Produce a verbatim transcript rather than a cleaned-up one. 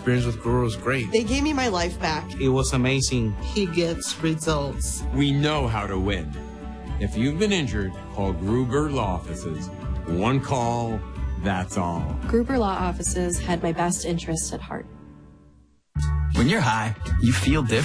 experience with Gruber was great. They gave me my life back. It was amazing. He gets results. We know how to win. If you've been injured, call Gruber Law Offices. One call, that's all. Gruber Law Offices had my best interests at heart. When you're high, you feel different.